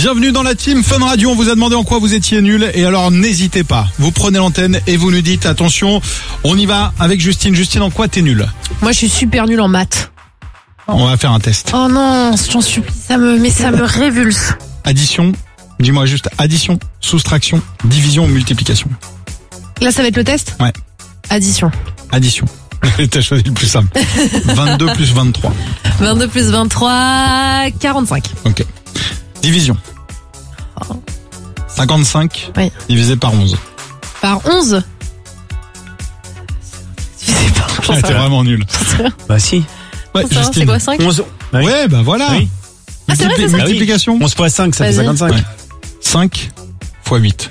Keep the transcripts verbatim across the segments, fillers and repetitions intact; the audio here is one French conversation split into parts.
Bienvenue dans la team Fun Radio, on vous a demandé en quoi vous étiez nul et alors n'hésitez pas, vous prenez l'antenne et vous nous dites attention, on y va avec Justine. Justine, en quoi t'es nul? Moi je suis super nulle en maths. On va faire un test. Oh non, j'en supplie, ça me, mais ça me révulse. Addition, dis-moi juste addition, soustraction, division ou multiplication? Là ça va être le test? Ouais. Addition. Addition. T'as choisi le plus simple. vingt-deux plus vingt-trois. vingt-deux plus vingt-trois, quarante-cinq. Ok. Division. cinquante-cinq Oui. divisé par onze. Par onze? Je sais pas. j'en Ouais, sais t'es rien. vraiment nul. Bah si. Ouais, J'en sais rien, C'est Justine. quoi, cinq? onze. Bah oui. Ouais, bah voilà. Oui. Ah, c'est vrai, c'est ça. Multiplication. onze fois cinq, ça fait Vas-y. cinquante-cinq. Ouais. cinq fois huit.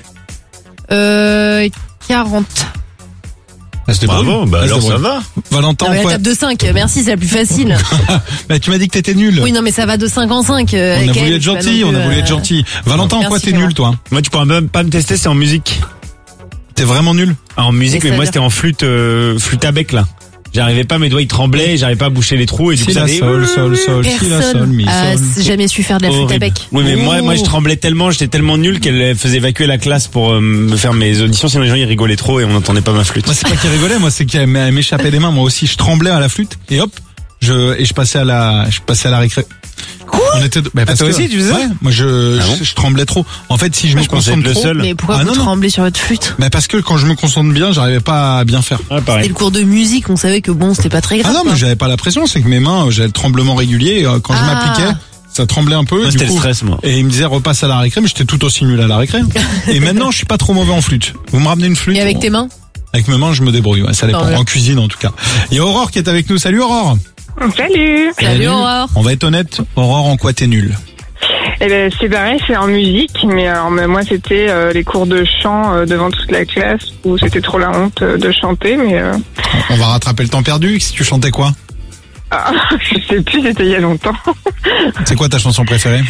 Euh, quarante. Ah, c'était Bravo, drôle. bah Ah, alors c'était ça drôle. va. Valentin, Ah, mais en la quoi... table de cinq, merci, c'est la plus facile. bah, tu m'as dit que t'étais nul. Oui, non, mais ça va de cinq en cinq. euh, On a avec voulu elle, être je suis pas gentil, non on a plus, voulu être euh, gentil. Valentin, en quoi Merci, t'es Clément. nul, toi? Moi, tu pourras même pas me tester, c'est en musique. T'es vraiment nul? Ah, en musique, Mais mais moi ça c'était en flûte, euh, flûte à bec là. J'arrivais pas, mes doigts ils tremblaient, j'arrivais pas à boucher les trous et du Si coup ça la faisait- sol, sol, sol, si la sol, Personne mi, a sol. jamais su faire de la flûte à Horrible. bec. Oui, mais moi, Oh. moi je tremblais tellement, j'étais tellement nul qu'elle faisait évacuer la classe pour euh, me faire mes auditions, sinon les gens ils rigolaient trop et on n'entendait pas ma flûte. Moi, c'est pas qu'il rigolait, moi, c'est qu'elle m'échappait des mains. Moi aussi, je tremblais à la flûte et hop, je, et je passais à la, je passais à la récré. Quoi? On était, bah, parce toi que- aussi, tu faisais ça? Ouais, moi, je, Ah bon je, je tremblais trop. En fait, si je me je pensais concentre être le trop. seul. Mais pourquoi Ah, vous non, non. tremblez sur votre flûte? Bah, parce que quand je me concentre bien, j'arrivais pas à bien faire. Ah, C'était pareil. le cours de musique, on savait que bon, c'était pas très grave. Ah non, mais quoi. j'avais pas la pression, c'est que mes mains, j'avais le tremblement régulier, et, euh, quand je Ah. m'appliquais, ça tremblait un peu. Moi et du c'était le coup- stress moi. Et il me disait repasse à la récré, mais j'étais tout aussi nul à la récré. Et maintenant, je suis pas trop mauvais en flûte. Vous me ramenez une flûte? Et avec tes mains? Avec mes mains, je me débrouille, ouais, ça dépend. Tant mieux. En cuisine, en tout cas. Il y a Aurore qui est avec nous. Salut Aurore. Salut. Salut Aurore. On va être honnête, Aurore, en quoi t'es nul? Eh ben c'est pareil, c'est en musique, mais alors mais moi c'était euh, les cours de chant euh, devant toute la classe où c'était trop la honte euh, de chanter, mais euh, On va rattraper le temps perdu. Si tu chantais quoi? ah, je sais plus, c'était il y a longtemps. C'est quoi ta chanson préférée?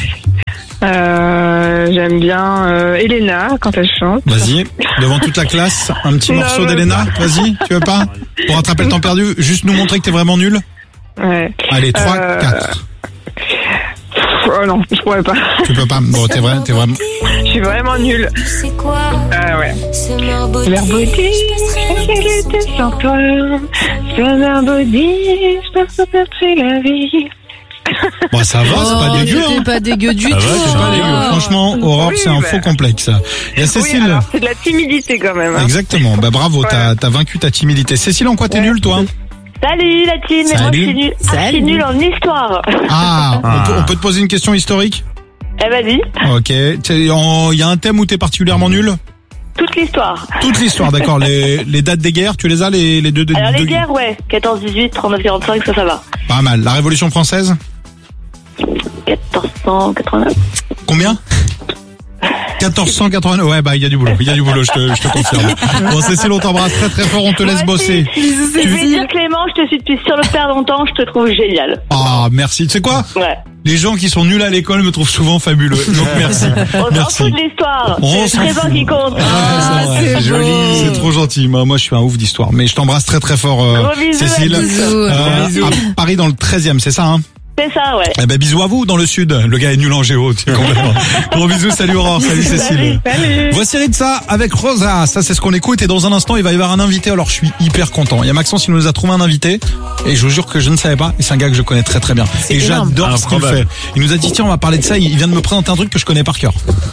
Euh, j'aime bien euh, Elena quand elle chante. Vas-y, devant toute la classe, un petit Non, morceau même d'Elena. Vas-y, tu veux pas? Pour rattraper le temps perdu, juste nous montrer que t'es vraiment nul. Ouais. Allez, trois, Euh, quatre. Oh non, je pourrais pas. Tu peux pas. Bon, t'es vrai, t'es vraiment. Je suis vraiment nulle. C'est quoi Ah ouais. ce merbeauté? Merbeauté, Je passerai sans toi. C'est merbeauté, je peux pas perdre la vie. Bon, ça va, c'est pas Oh, dégueu. c'était Hein. pas dégueu du Ça va, tout. c'est C'est pas dégueu. Ah. Franchement, Aurore, Oui, c'est un bah. faux complexe. Il y a Oui, Cécile. alors c'est de la timidité quand même. Hein. Exactement. Bah bravo, t'as Ouais. t'as vaincu ta timidité. Cécile, en quoi t'es Ouais. nulle, toi? Salut la team, et moi je Salut. suis nulle, Salut. archi nulle en histoire. Ah, on Ah. peut, on peut te poser une question historique? Eh vas-y, Ok. Il y a un thème où t'es particulièrement nul? toute l'histoire. Toute l'histoire, d'accord. Les, les dates des guerres, tu les as, les, les deux, deux Alors les deux- guerres, ouais, quatorze dix-huit, trente-neuf quarante-cinq, ça ça va. Pas mal. La Révolution française? quatorze cent quatre-vingt-neuf. Combien? quatorze cent quatre-vingt-neuf. Ouais, bah, il y a du boulot. Il y a du boulot, je te, je te confirme. Bon, Cécile, on t'embrasse très très fort, on te laisse Moi aussi. bosser. Je vais dire Clément, je te suis depuis sur le père longtemps, je te trouve génial. Ah, merci. Tu sais quoi? Ouais. Les gens qui sont nuls à l'école me trouvent souvent fabuleux. Donc, merci. On s'en Merci. fout de l'histoire, On c'est le s'en présent fout. qui compte. Ah, c'est vrai, c'est c'est joli. beau. C'est trop gentil. Moi, moi, je suis un ouf d'histoire. Mais je t'embrasse très très fort, euh, Gros bisous à Cécile. tous. Bisous. Euh, Bisous. à Paris dans le treizième, c'est ça, hein? C'est ça, ouais. Eh ben, bisous à vous dans le sud. Le gars est nul en géo, tu sais, complètement. Gros bisous, salut Aurore, salut Cécile. Salut. Voici Ritza avec Rosa. Ça, c'est ce qu'on écoute. Et dans un instant, il va y avoir un invité. Alors, je suis hyper content. Il y a Maxence qui nous a trouvé un invité. Et je vous jure que je ne savais pas. Et c'est un gars que je connais très très bien. Et énorme. j'adore ce qu'il Improbable. fait. Il nous a dit, tiens, on va parler de ça. Il vient de me présenter un truc que je connais par cœur.